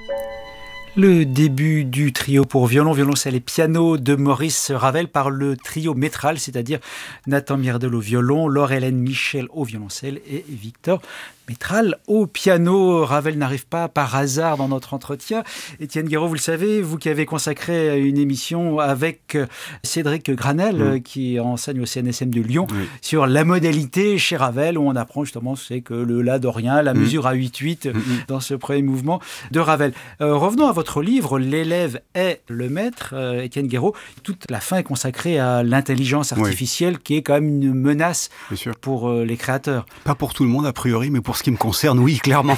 Le début du trio pour violon, violoncelle et piano de Maurice Ravel par le trio métral, c'est-à-dire Nathan Mirdel au violon, Laure-Hélène Michel au violoncelle et Victor Métral au piano. Ravel n'arrive pas par hasard dans notre entretien. Étienne Guéraud, vous le savez, vous qui avez consacré une émission avec Cédric Granel, qui enseigne au CNSM de Lyon, sur la modalité chez Ravel, où on apprend justement c'est que le la dorien, la mesure à 8-8 dans ce premier mouvement de Ravel. Revenons à votre livre, L'élève est le maître, Étienne Guéraud. Toute la fin est consacrée à l'intelligence artificielle, qui est quand même une menace pour les créateurs. Pas pour tout le monde a priori, mais pour ce qui me concerne, oui, clairement.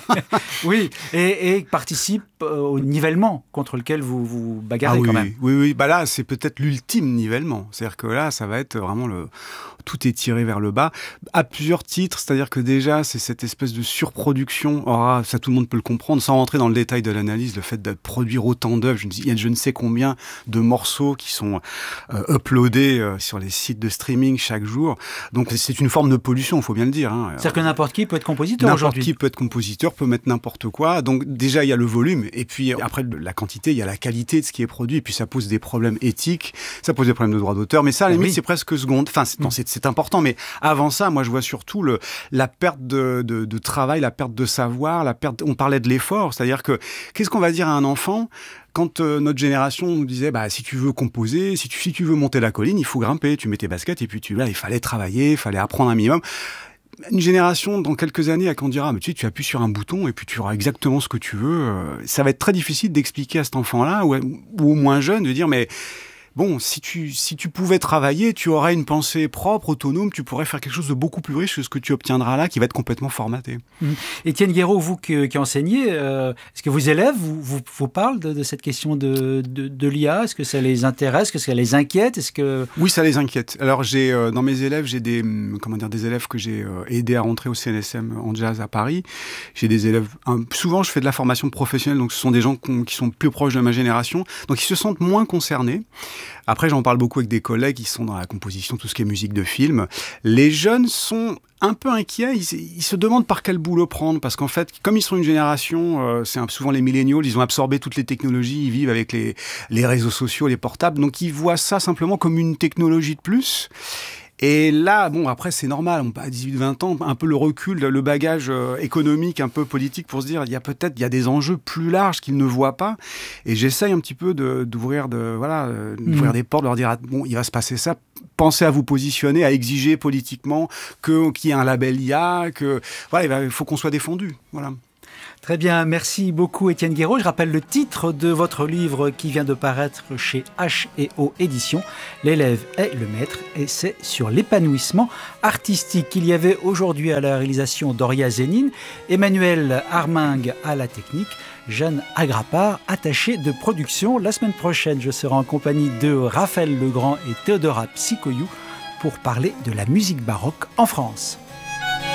Oui, et participe au nivellement contre lequel vous vous bagarrez quand même. Oui. Bah là, c'est peut-être l'ultime nivellement. C'est-à-dire que là, ça va être vraiment tout est tiré vers le bas, à plusieurs titres. C'est-à-dire que déjà, c'est cette espèce de surproduction. Or, ça, tout le monde peut le comprendre, sans rentrer dans le détail de l'analyse, le fait de produire autant d'œuvres. Il y a je ne sais combien de morceaux qui sont uploadés sur les sites de streaming chaque jour. Donc, c'est une forme de pollution, il faut bien le dire. C'est-à-dire que n'importe qui peut être compositeur aujourd'hui. N'importe qui peut être compositeur, peut mettre n'importe quoi. Donc, déjà, il y a le volume. Et puis, après, la quantité, il y a la qualité de ce qui est produit. Et puis, ça pose des problèmes éthiques. Ça pose des problèmes de droit d'auteur. Mais ça, à la limite, c'est presque seconde. Enfin, c'est important. Mais avant ça, moi, je vois surtout la perte de travail, la perte de savoir, on parlait de l'effort. C'est-à-dire que, qu'est-ce qu'on va dire à un enfant quand notre génération nous disait si tu veux composer, si tu veux monter la colline, il faut grimper, tu mets tes baskets et puis il fallait travailler, il fallait apprendre un minimum. Une génération, dans quelques années, quand on dira mais tu appuies sur un bouton et puis tu auras exactement ce que tu veux, ça va être très difficile d'expliquer à cet enfant-là ou au moins jeune de dire mais bon, si tu pouvais travailler, tu aurais une pensée propre, autonome, tu pourrais faire quelque chose de beaucoup plus riche que ce que tu obtiendras là, qui va être complètement formaté. Étienne Guéraud, vous qui enseignez, est-ce que vos élèves vous parlent de cette question de l'IA? Est-ce que ça les intéresse? Est-ce que ça les inquiète? Oui, ça les inquiète. Alors, dans mes élèves, j'ai des élèves que j'ai aidés à rentrer au CNSM en jazz à Paris. J'ai des élèves, souvent je fais de la formation professionnelle, donc ce sont des gens qui sont plus proches de ma génération, donc ils se sentent moins concernés. Après, j'en parle beaucoup avec des collègues qui sont dans la composition, tout ce qui est musique de film. Les jeunes sont un peu inquiets, ils se demandent par quel boulot prendre, parce qu'en fait, comme ils sont une génération, c'est souvent les milléniaux, ils ont absorbé toutes les technologies, ils vivent avec les réseaux sociaux, les portables, donc ils voient ça simplement comme une technologie de plus. Et là, après, c'est normal, on a 18-20 ans, un peu le recul, le bagage économique, un peu politique pour se dire, il y a des enjeux plus larges qu'ils ne voient pas. Et j'essaye un petit peu d'ouvrir des portes, de leur dire, il va se passer ça. Pensez à vous positionner, à exiger politiquement qu'il y ait un label IA, il faut qu'on soit défendu. Voilà. Très bien, merci beaucoup Étienne Guéraud. Je rappelle le titre de votre livre qui vient de paraître chez H&O Éditions. L'élève est le maître et c'est sur l'épanouissement artistique. Il y avait aujourd'hui à la réalisation Doria Zénine, Emmanuel Armingue à la technique, Jeanne Agrapard, attachée de production. La semaine prochaine, je serai en compagnie de Raphaël Legrand et Théodora Psychoyou pour parler de la musique baroque en France.